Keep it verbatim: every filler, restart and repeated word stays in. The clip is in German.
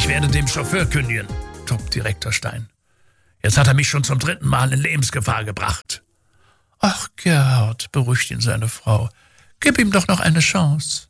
werde dem Chauffeur kündigen, tobt Direktor Stein. Jetzt hat er mich schon zum dritten Mal in Lebensgefahr gebracht. Ach, Gerhard, beruhigt ihn seine Frau, gib ihm doch noch eine Chance.